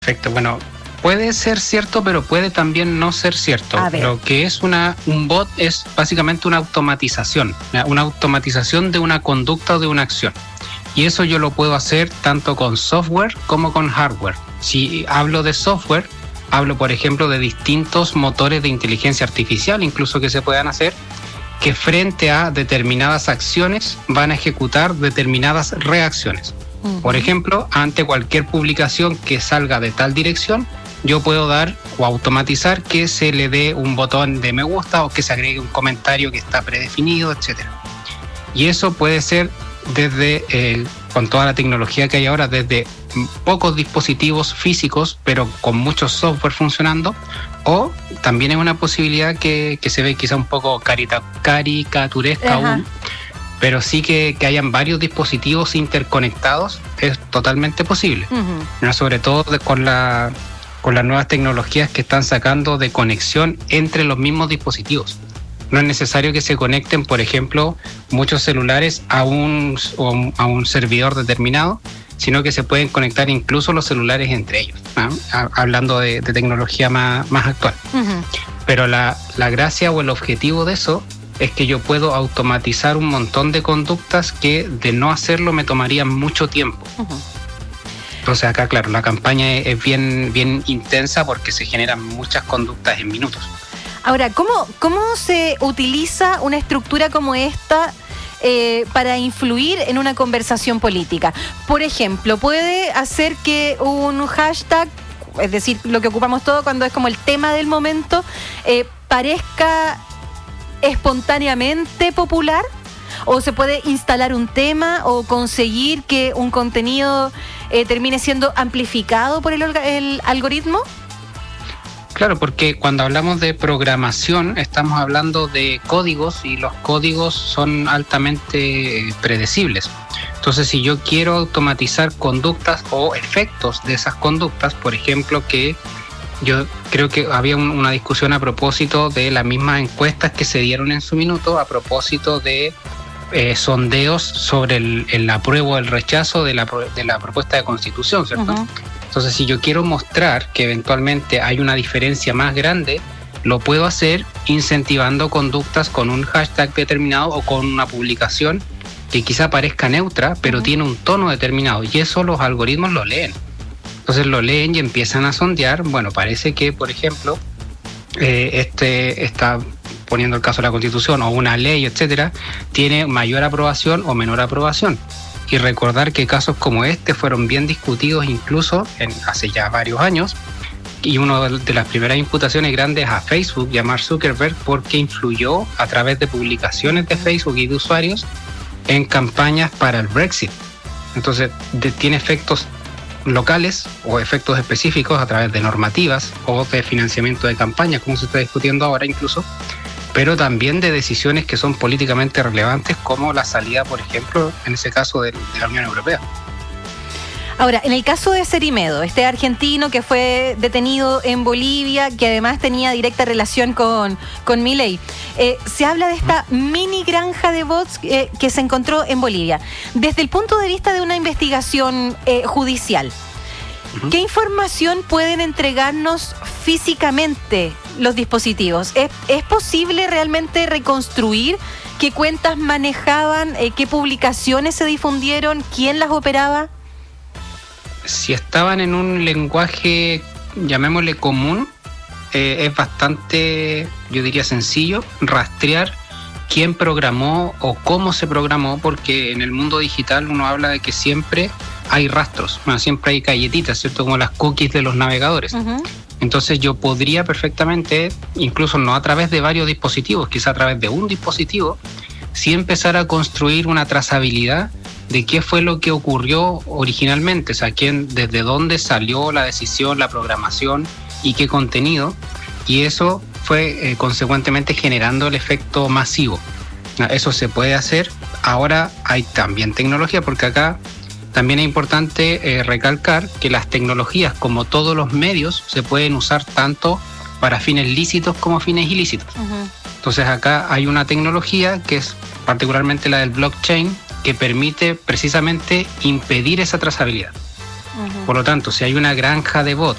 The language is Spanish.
Perfecto, bueno, puede ser cierto, pero puede también no ser cierto. Lo que es un bot es básicamente una automatización de una conducta o de una acción. Y eso yo lo puedo hacer tanto con software como con hardware. Si hablo de software, hablo, por ejemplo, de distintos motores de inteligencia artificial, incluso que se puedan hacer, que frente a determinadas acciones van a ejecutar determinadas reacciones. Por ejemplo, ante cualquier publicación que salga de tal dirección, yo puedo dar o automatizar que se le dé un botón de me gusta o que se agregue un comentario que está predefinido, etc. Y eso puede ser con toda la tecnología que hay ahora, desde pocos dispositivos físicos, pero con mucho software funcionando, o también es una posibilidad que se ve quizá un poco caricaturesca aún, pero sí que hayan varios dispositivos interconectados es totalmente posible. Sobre todo con las nuevas tecnologías que están sacando de conexión entre los mismos dispositivos. No es necesario que se conecten, por ejemplo, muchos celulares a un servidor determinado, sino que se pueden conectar incluso los celulares entre ellos, ¿no? Hablando de tecnología más actual. Pero la gracia o el objetivo de eso es que yo puedo automatizar un montón de conductas que de no hacerlo me tomarían mucho tiempo. Entonces acá, claro, la campaña es bien intensa porque se generan muchas conductas en minutos. Ahora, ¿cómo se utiliza una estructura como esta para influir en una conversación política? Por ejemplo, ¿puede hacer que un hashtag, es decir, lo que ocupamos todo cuando es como el tema del momento, parezca espontáneamente popular? ¿O se puede instalar un tema o conseguir que un contenido termine siendo amplificado por el algoritmo? Claro, porque cuando hablamos de programación estamos hablando de códigos y los códigos son altamente predecibles. Entonces, si yo quiero automatizar conductas o efectos de esas conductas, por ejemplo, que yo creo que había una discusión a propósito de las mismas encuestas que se dieron en su minuto, a propósito de sondeos sobre el apruebo o el rechazo de la propuesta de constitución, ¿cierto? Entonces, si yo quiero mostrar que eventualmente hay una diferencia más grande, lo puedo hacer incentivando conductas con un hashtag determinado o con una publicación que quizá parezca neutra, pero tiene un tono determinado. Y eso los algoritmos lo leen. Entonces lo leen y empiezan a sondear. Bueno, parece que, por ejemplo, está poniendo el caso de la Constitución o una ley, etcétera, tiene mayor aprobación o menor aprobación. Y recordar que casos como este fueron bien discutidos incluso hace ya varios años, y una de las primeras imputaciones grandes a Facebook y a Mark Zuckerberg porque influyó a través de publicaciones de Facebook y de usuarios en campañas para el Brexit. Entonces tiene efectos locales o efectos específicos a través de normativas o de financiamiento de campañas, como se está discutiendo ahora incluso, pero también de decisiones que son políticamente relevantes, como la salida, por ejemplo, en ese caso de la Unión Europea. Ahora, en el caso de Cerimedo, este argentino que fue detenido en Bolivia, que además tenía directa relación con Milei, se habla de esta mini granja de bots que se encontró en Bolivia. Desde el punto de vista de una investigación judicial, ¿qué información pueden entregarnos físicamente los dispositivos? ¿Es posible realmente reconstruir qué cuentas manejaban, qué publicaciones se difundieron, quién las operaba? Si estaban en un lenguaje, llamémosle común, es bastante, yo diría, sencillo rastrear quién programó o cómo se programó, porque en el mundo digital uno habla de que siempre hay rastros, siempre hay galletitas, ¿cierto? Como las cookies de los navegadores. Entonces yo podría perfectamente, incluso no a través de varios dispositivos, quizá a través de un dispositivo, sí empezar a construir una trazabilidad de qué fue lo que ocurrió originalmente, o sea, desde dónde salió la decisión, la programación y qué contenido, y eso fue consecuentemente generando el efecto masivo. Eso se puede hacer. Ahora hay también tecnología, porque acá también es importante recalcar que las tecnologías, como todos los medios, se pueden usar tanto para fines lícitos como fines ilícitos. Entonces acá hay una tecnología que es particularmente la del blockchain, que permite precisamente impedir esa trazabilidad. Por lo tanto, si hay una granja de bots